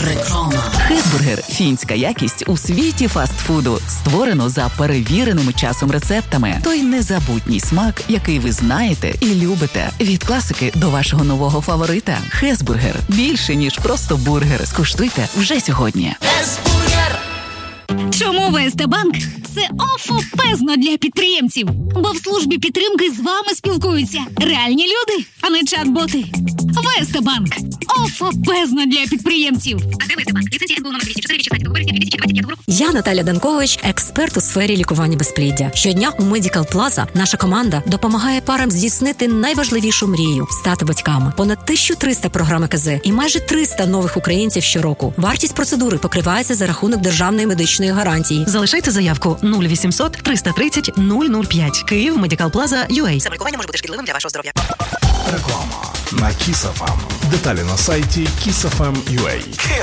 Реклама. Хесбургер – фінська якість у світі фастфуду. Створено за перевіреними часом рецептами. Той незабутній смак, який ви знаєте і любите. Від класики до вашого нового фаворита. Хесбургер – більше, ніж просто бургер. Скуштуйте вже сьогодні. Хесбургер. Чому ВСТ Банк – це офопезно для підприємців? Бо в службі підтримки з вами спілкуються реальні люди, а не чат-боти. ВСТ Банк – офопезно для підприємців. А де ВСТ Банк? Ліцензія СБУ номер 204 від 16 грудня 2025 року. Я Наталя Данкович, експерт у сфері лікування безпліддя. Щодня у Medical Plaza наша команда допомагає парам здійснити найважливішу мрію – стати батьками. Понад 1300 програм ЕКЗ і майже 300 нових українців щороку. Вартість процедури покривається за рахунок державної медичної гарантії. Залишайте заявку 0800 330 005. Київ, Medical Plaza, UA. Самолікування може бути шкідливим для вашого здоров'я. Реклама на Kiss FM. Деталі на сайті kissfm.ua.